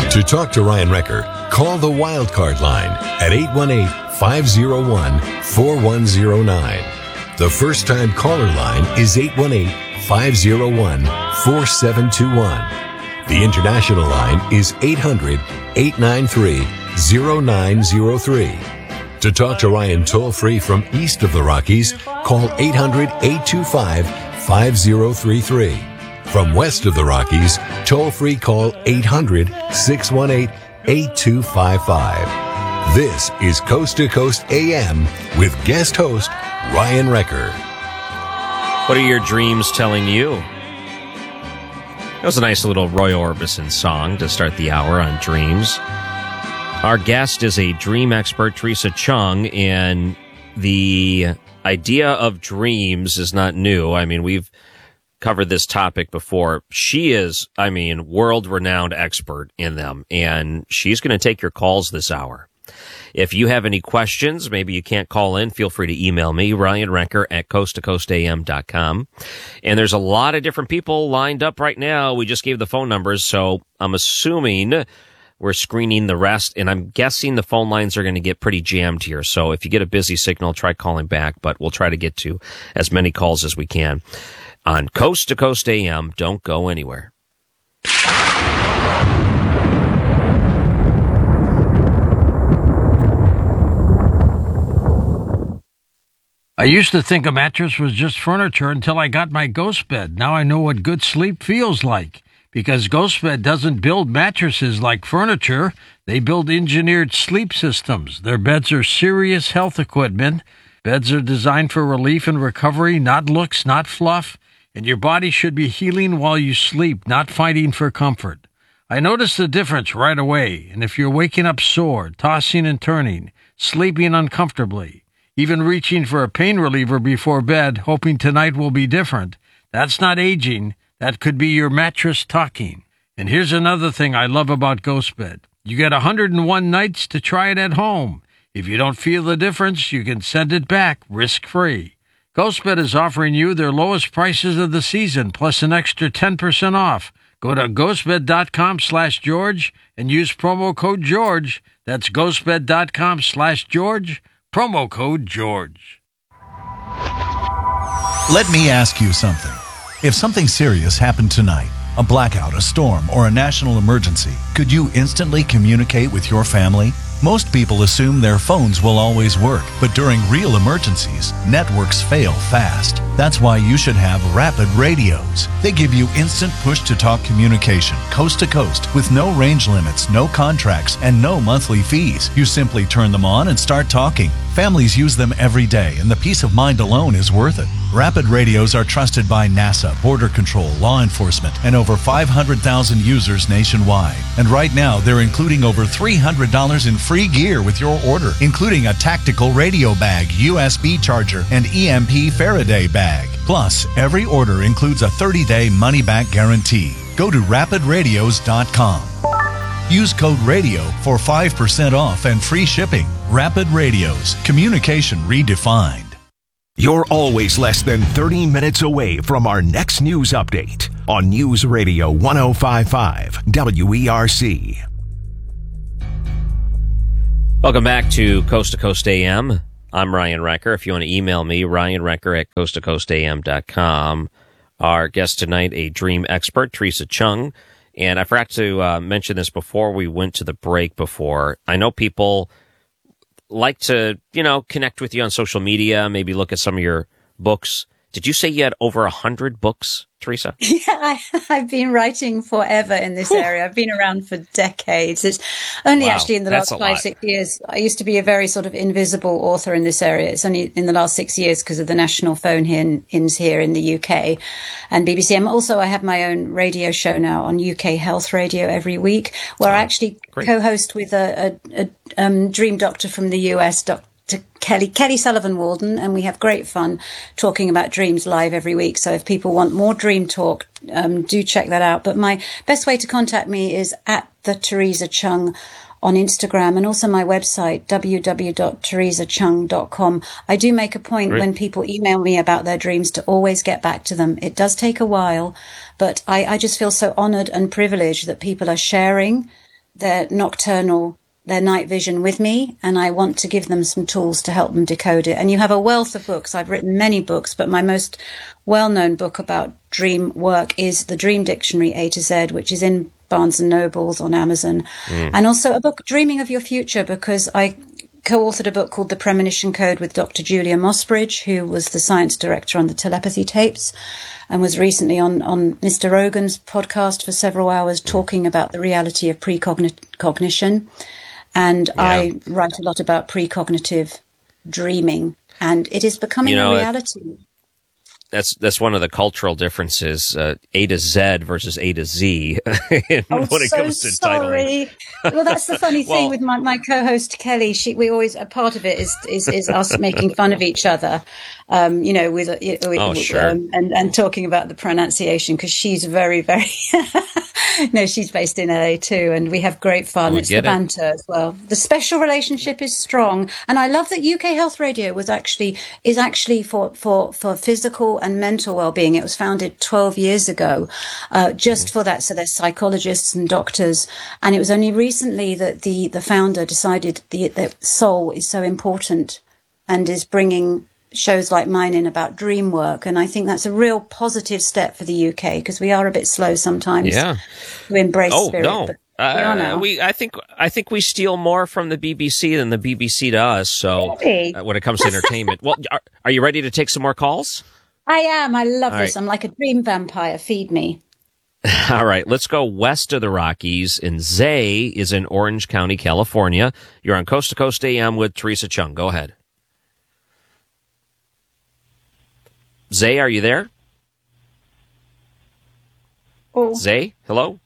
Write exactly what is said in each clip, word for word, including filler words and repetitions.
To talk to Ryan Recker, call the Wildcard line at eight one eight, five oh one, four one oh nine. The first-time caller line is eight one eight, five oh one, four seven two one. The international line is eight hundred, eight nine three, oh nine oh three. To talk to Ryan toll-free from east of the Rockies, call eight hundred, eight two five, five oh three three. From west of the Rockies, toll-free call eight hundred, six one eight, eight two five five. This is Coast to Coast A M with guest host Ryan Recker. What are your dreams telling you? That was a nice little Roy Orbison song to start the hour on dreams. Our guest is a dream expert, Teresa Chung, and the idea of dreams is not new. I mean, we've covered this topic before. She is, I mean, world-renowned expert in them, and she's going to take your calls this hour. If you have any questions, maybe you can't call in, feel free to email me, Ryan Recker at coast to coast a m dot com. And there's a lot of different people lined up right now. We just gave the phone numbers, so I'm assuming we're screening the rest, and I'm guessing the phone lines are going to get pretty jammed here. So if you get a busy signal, try calling back, but we'll try to get to as many calls as we can on Coast to Coast A M. Don't go anywhere. I used to think a mattress was just furniture until I got my Ghost Bed. Now I know what good sleep feels like. Because Ghost Bed doesn't build mattresses like furniture. They build engineered sleep systems. Their beds are serious health equipment. Beds are designed for relief and recovery, not looks, not fluff. And your body should be healing while you sleep, not fighting for comfort. I noticed the difference right away. And if you're waking up sore, tossing and turning, sleeping uncomfortably, even reaching for a pain reliever before bed, hoping tonight will be different, that's not aging. That could be your mattress talking. And here's another thing I love about Ghost Bed. You get one hundred one nights to try it at home. If you don't feel the difference, you can send it back risk-free. Ghost Bed is offering you their lowest prices of the season, plus an extra ten percent off. Go to ghostbed.com slash George and use promo code George. That's ghostbed.com slash George, promo code George. Let me ask you something. If something serious happened tonight, a blackout, a storm, or a national emergency, could you instantly communicate with your family? Most people assume their phones will always work, but during real emergencies, networks fail fast. That's why you should have Rapid Radios. They give you instant push-to-talk communication, coast to coast, with no range limits, no contracts, and no monthly fees. You simply turn them on and start talking. Families use them every day, and the peace of mind alone is worth it. Rapid Radios are trusted by NASA, Border Control, law enforcement, and over five hundred thousand users nationwide. And right now, they're including over three hundred dollars in free gear with your order, including a tactical radio bag, U S B charger, and E M P Faraday bag. Plus, every order includes a thirty-day money-back guarantee. Go to rapid radios dot com. Use code RADIO for five percent off and free shipping. Rapid Radios. Communication redefined. You're always less than thirty minutes away from our next news update on News Radio one oh five point five W E R C. Welcome back to Coast to Coast A M. I'm Ryan Recker. If you want to email me, ryan recker at coast to coast a m dot com. Our guest tonight, a dream expert, Teresa Chung. And I forgot to uh, mention this before we went to the break before. I know people like to, you know, connect with you on social media, maybe look at some of your books. Did you say you had over a hundred books, Teresa? Yeah, I, I've been writing forever in this area. I've been around for decades. It's only wow, actually in the last five, six years. I used to be a very sort of invisible author in this area. It's only in the last six years because of the national phone ins here in the U K and B B C. And also, I have my own radio show now on U K Health Radio every week, where oh, I actually great. co-host with a, a, a um, dream doctor from the U S, Doctor to Kelly, Kelly Sullivan Walden, and we have great fun talking about dreams live every week. So if people want more dream talk, um, do check that out. But my best way to contact me is at the Teresa Chung on Instagram, and also my website, w w w dot teresa chung dot com. I do make a point Great. when people email me about their dreams to always get back to them. It does take a while, but I, I just feel so honored and privileged that people are sharing their nocturnal, their night vision with me, and I want to give them some tools to help them decode it. And you have a wealth of books. I've written many books, but my most well-known book about dream work is The Dream Dictionary A to Z, which is in Barnes and Nobles, on Amazon. Mm. And also a book, Dreaming of Your Future, because I co-authored a book called The Premonition Code with Doctor Julia Mossbridge, who was the science director on the telepathy tapes and was recently on, on Mister Rogan's podcast for several hours talking about the reality of precognition. And yeah. I write a lot about precognitive dreaming, and it is becoming you know, a reality. It, that's that's one of the cultural differences, uh, A to Z versus A to Z in oh, when it so comes to sorry. titling. Well, that's the funny thing well, with my, my co-host Kelly. She, we always a part of it is is, is us making fun of each other, um, you know, with, with oh, sure. um, and and talking about the pronunciation, because she's very very. No, she's based in L A too, and we have great fun. We it's the banter it. as well. The special relationship is strong, and I love that U K Health Radio was actually is actually for for for physical and mental well-being. It was founded twelve years ago, uh, just mm-hmm. for that. So there's psychologists and doctors, and it was only recently that the the founder decided the that soul is so important, and is bringing shows like mine in about dream work. And I think that's a real positive step for the U K, because we are a bit slow sometimes yeah. to embrace oh, spirit. No. But uh, we, I think, I think we steal more from the B B C than the B B C to us. So really? uh, when it comes to entertainment, well, are, are you ready to take some more calls? I am. I love All this. right. I'm like a dream vampire. Feed me. All right, let's go west of the Rockies, and Zay is in Orange County, California. You're on Coast to Coast A M with Teresa Chung. Go ahead. Zay, are you there? Oh. Zay, hello?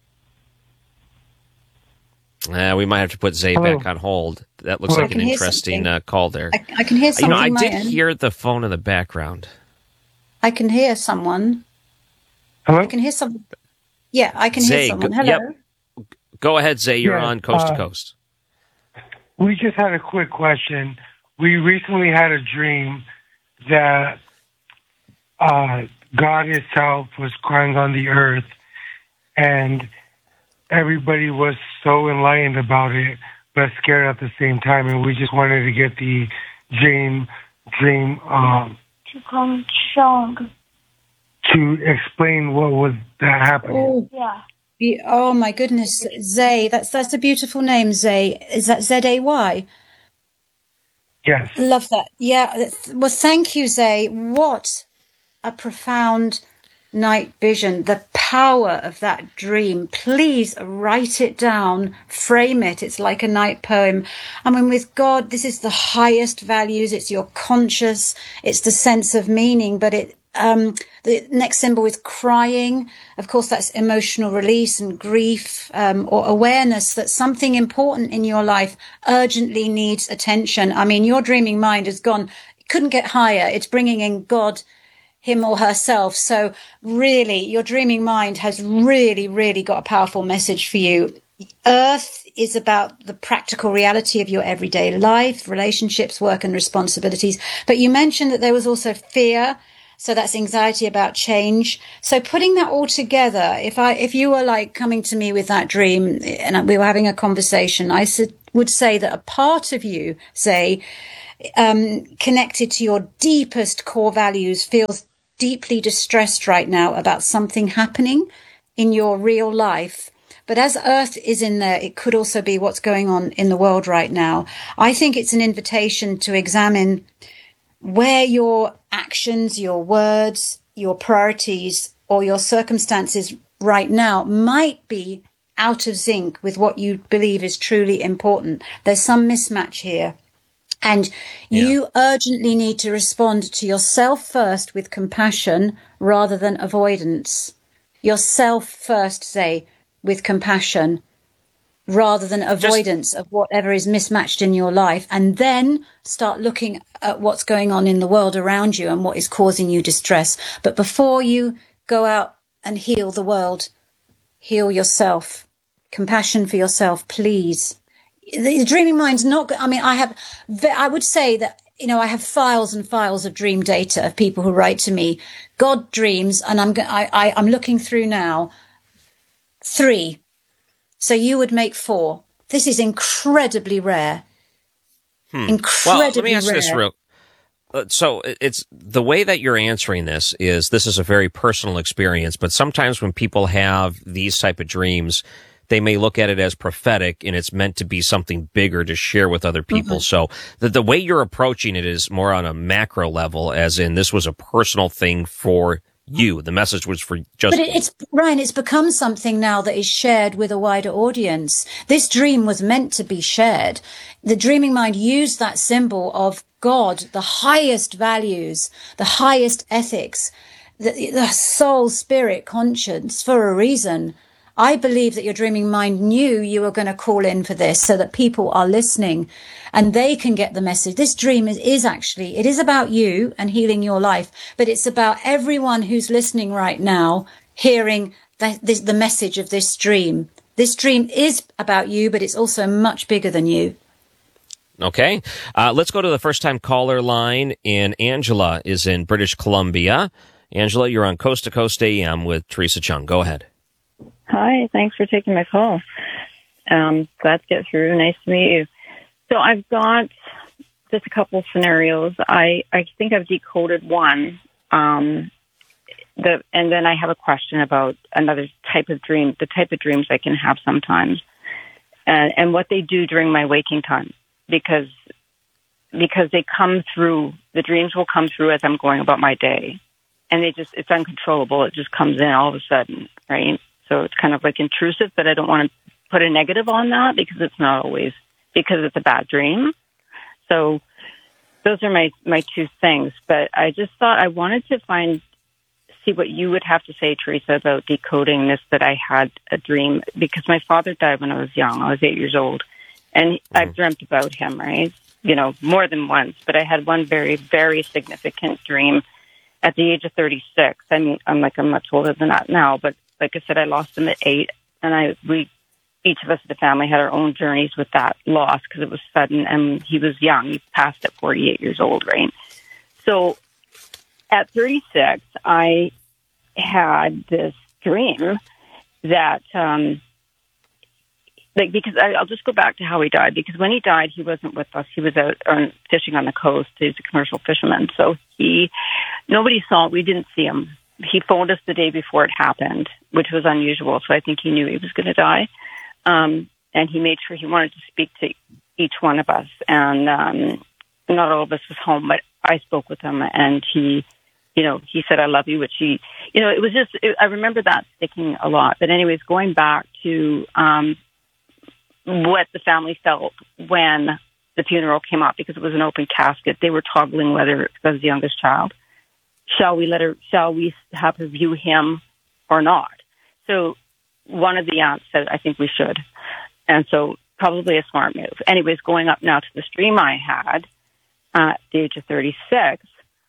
Uh, we might have to put Zay Hello. back on hold. That looks Oh, like an interesting uh, call there. I, I can hear something. You know, I my did end. hear the phone in the background. I can hear someone. Hello? I can hear some. Yeah, I can Zay, hear someone. go, Hello. Yep. Go ahead, Zay. You're Yeah, on Coast uh, to Coast. We just had a quick question. We recently had a dream that uh, God Himself was crying on the earth, and everybody was so enlightened about it, but scared at the same time. And we just wanted to get the dream, dream um, to come strong. to explain what was that happening. Oh, Yeah. be- oh my goodness, Zay. That's that's a beautiful name, Zay. Is that Z A Y? Yes. Love that. Yeah. that's- Well, thank you, Zay. What a profound night vision. The power of that dream. Please write it down, frame it. It's like a night poem. I mean, with God, this is the highest values. It's your conscious. It's the sense of meaning, but it, um, the next symbol is crying. Of course, that's emotional release and grief, um, or awareness that something important in your life urgently needs attention. I mean, your dreaming mind has gone, couldn't get higher. It's bringing in God, him or herself. So really, your dreaming mind has really, really got a powerful message for you. Earth is about the practical reality of your everyday life, relationships, work and responsibilities. But you mentioned that there was also fear. So that's anxiety about change. So putting that all together, if I, if you were like coming to me with that dream and we were having a conversation, I would say that a part of you, say, um, connected to your deepest core values feels deeply distressed right now about something happening in your real life. But as Earth is in there, it could also be what's going on in the world right now. I think it's an invitation to examine where your actions, your words, your priorities, or your circumstances right now might be out of sync with what you believe is truly important. There's some mismatch here. And Yeah. you urgently need to respond to yourself first with compassion rather than avoidance. Yourself first, say, with compassion rather than avoidance of whatever is mismatched in your life, and then start looking at what's going on in the world around you and what is causing you distress. But before you go out and heal the world, heal yourself. Compassion for yourself, please. The dreaming mind's not, I mean, I have, I would say that, you know, I have files and files of dream data of people who write to me, God dreams, and I'm, I, I, I'm looking through now, three. So you would make four. This is incredibly rare. Hmm. Incredibly well, let me ask rare. this real. Uh, so it's the way that you're answering this is this is a very personal experience, but sometimes when people have these type of dreams, they may look at it as prophetic and it's meant to be something bigger to share with other people. Mm-hmm. So the, the way you're approaching it is more on a macro level, as in this was a personal thing for you. The message was for just. But it's Ryan. It's become something now that is shared with a wider audience. This dream was meant to be shared. The Dreaming Mind used that symbol of God, the highest values, the highest ethics, the, the soul, spirit, conscience, for a reason. I believe that your Dreaming Mind knew you were going to call in for this so that people are listening and they can get the message. This dream is, is actually, it is about you and healing your life, but it's about everyone who's listening right now, hearing the, the, the message of this dream. This dream is about you, but it's also much bigger than you. Okay. Uh, let's go to the first time caller line. And Angela is in British Columbia. Angela, you're on Coast to Coast A M with Teresa Chung. Go ahead. Hi, thanks for taking my call. Um, glad to get through. Nice to meet you. So I've got just a couple of scenarios. I, I think I've decoded one. Um, the, and then I have a question about another type of dream, the type of dreams I can have sometimes, and, and what they do during my waking time, because because they come through, the dreams will come through as I'm going about my day. And they just, it's uncontrollable. It just comes in all of a sudden, right? So it's kind of like intrusive, but I don't want to put a negative on that because it's not always, because it's a bad dream. So those are my, my two things. But I just thought I wanted to find, see what you would have to say, Teresa, about decoding this, that I had a dream, because my father died when I was young. I was eight years old. And mm-hmm. I've dreamt about him, right? You know, more than once. But I had one very, very significant dream at the age of thirty-six. I mean, I'm like, I'm much older than that now, but like I said, I lost him at eight, and I, we, each of us in the family had our own journeys with that loss because it was sudden, and he was young. He passed at forty-eight years old, right? So at thirty-six, I had this dream that, um, like, because I, I'll just go back to how he died, because when he died, he wasn't with us. He was out on, fishing on the coast. He's a commercial fisherman. So he, nobody saw it. We didn't see him. He phoned us the day before it happened, which was unusual. So I think he knew he was going to die. Um, and he made sure he wanted to speak to each one of us. And um, not all of us was home, but I spoke with him, and he, you know, he said, I love you, which he, you know, it was just, it, I remember that sticking a lot. But anyways, going back to um, what the family felt when the funeral came up, because it was an open casket, they were toggling whether, because I was the youngest child, shall we let her, shall we have her view him or not? So one of the aunts said, I think we should. And so probably a smart move. Anyways, going up now to the stream I had at the age of thirty-six,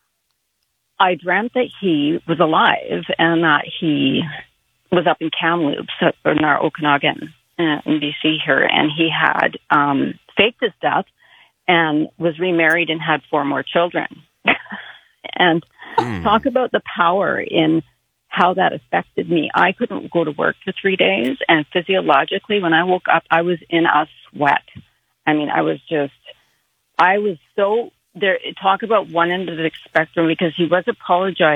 I dreamt that he was alive and that he was up in Kamloops, in our Okanagan, in B C here, and he had um, faked his death and was remarried and had four more children. And mm. talk about the power in how that affected me. I couldn't go to work for three days, and physiologically, when I woke up, I was in a sweat. I mean, I was just, I was so, there. Talk about one end of the spectrum, because he was apologizing